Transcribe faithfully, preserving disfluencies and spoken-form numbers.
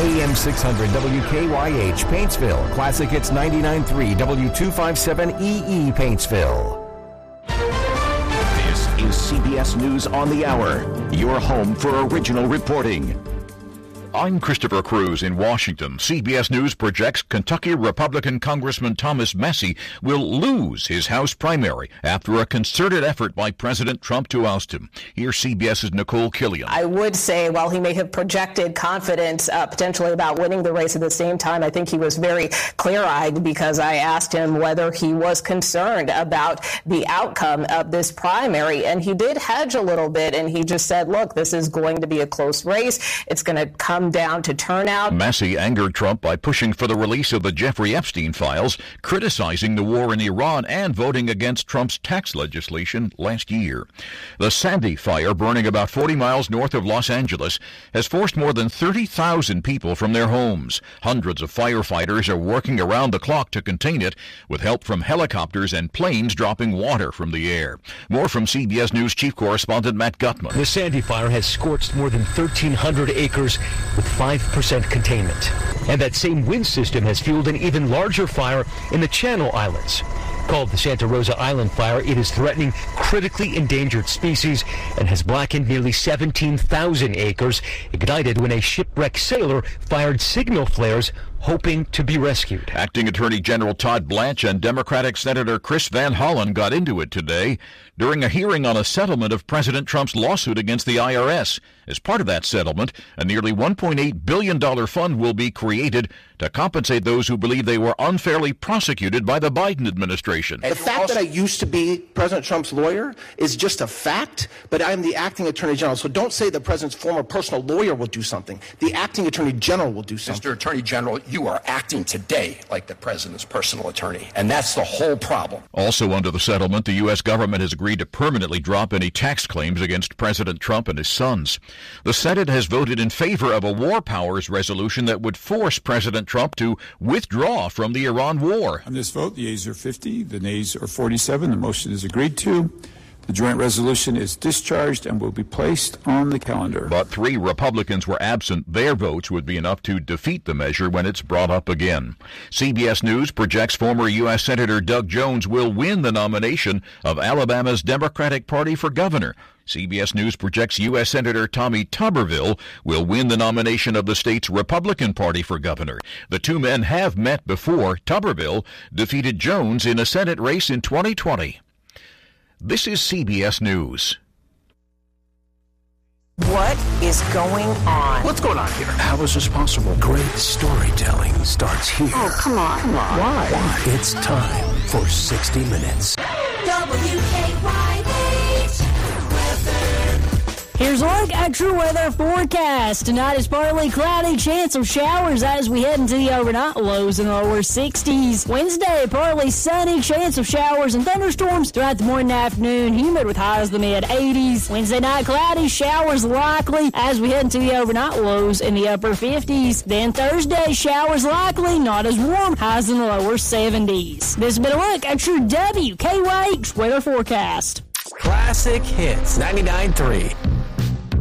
A M six hundred W K Y H, Paintsville. Classic Hits ninety-nine point three, W two fifty-seven E E, Paintsville. This is C B S News on the Hour, your home for original reporting. I'm Christopher Cruz in Washington. C B S News projects Kentucky Republican Congressman Thomas Massie will lose his House primary after a concerted effort by President Trump to oust him. Here's CBS's Nicole Killian. I would say while he may have projected confidence uh, potentially about winning the race, at the same time, I think he was very clear-eyed because I asked him whether he was concerned about the outcome of this primary. And he did hedge a little bit, and he just said, look, this is going to be a close race. It's going to come down to turnout. Massie angered Trump by pushing for the release of the Jeffrey Epstein files, criticizing the war in Iran, and voting against Trump's tax legislation last year. The Sandy fire, burning about forty miles north of Los Angeles, has forced more than thirty thousand people from their homes. Hundreds of firefighters are working around the clock to contain it, with help from helicopters and planes dropping water from the air. More from C B S News Chief Correspondent Matt Gutman. The Sandy fire has scorched more than thirteen hundred acres with five percent containment. And that same wind system has fueled an even larger fire in the Channel Islands. Called the Santa Rosa Island Fire, it is threatening critically endangered species and has blackened nearly seventeen thousand acres, ignited when a shipwrecked sailor fired signal flares hoping to be rescued. Acting Attorney General Todd Blanche and Democratic Senator Chris Van Hollen got into it today during a hearing on a settlement of President Trump's lawsuit against the I R S. As part of that settlement, a nearly one point eight billion dollars fund will be created to compensate those who believe they were unfairly prosecuted by the Biden administration. The fact that I used to be President Trump's lawyer is just a fact, but I'm the acting Attorney General. So don't say the President's former personal lawyer will do something. The acting Attorney General will do something. Mister Attorney General, you are acting today like the President's personal attorney, and that's the whole problem. Also under the settlement, the U S government has agreed to permanently drop any tax claims against President Trump and his sons. The Senate has voted in favor of a war powers resolution that would force President Trump to withdraw from the Iran war. On this vote, the yeas are fifty, the nays are forty-seven. The motion is agreed to. The joint resolution is discharged and will be placed on the calendar. But three Republicans were absent. Their votes would be enough to defeat the measure when it's brought up again. C B S News projects former U S Senator Doug Jones will win the nomination of Alabama's Democratic Party for governor. C B S News projects U S Senator Tommy Tuberville will win the nomination of the state's Republican Party for governor. The two men have met before. Tuberville defeated Jones in a Senate race in twenty twenty. This is C B S News. What is going on? What's going on here? How is this possible? Great storytelling starts here. Oh, come on. Come on. Why? Why? It's time for sixty minutes. W K Y H Here's a look at your weather forecast. Tonight is partly cloudy, chance of showers as we head into the overnight, lows in the lower sixties. Wednesday, partly sunny, chance of showers and thunderstorms throughout the morning and afternoon, humid with highs in the mid eighties. Wednesday night, cloudy, showers likely as we head into the overnight, lows in the upper fifties. Then Thursday, showers likely, not as warm, highs in the lower seventies. This has been a look at your W K Y H weather forecast. Classic Hits ninety-nine point three.